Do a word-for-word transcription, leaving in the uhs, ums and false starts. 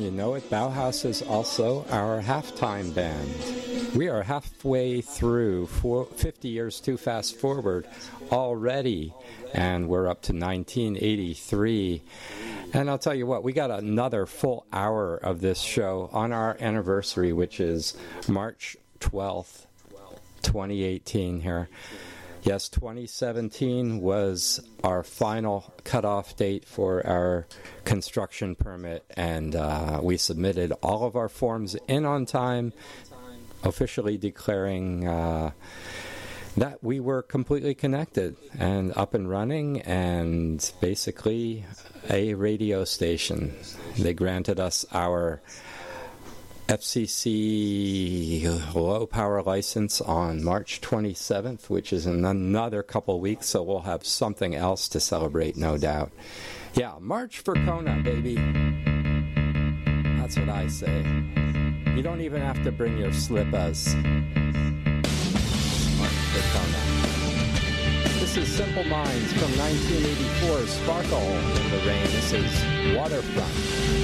you know it, Bauhaus is also our halftime band. We are halfway through four, fifty years too fast forward already, and we're up to nineteen eighty-three. And I'll tell you what, we got another full hour of this show on our anniversary, which is March twelfth, twenty eighteen here. Yes, twenty seventeen was our final cutoff date for our construction permit, and uh, we submitted all of our forms in on time, officially declaring uh, that we were completely connected and up and running, and basically a radio station. They granted us our F C C low power license on March twenty-seventh, which is in another couple weeks, so we'll have something else to celebrate, no doubt. Yeah, March for Kona, baby. That's what I say. You don't even have to bring your slippas. March for Kona. This is Simple Minds from nineteen eighty-four, Sparkle in the Rain. This is Waterfront.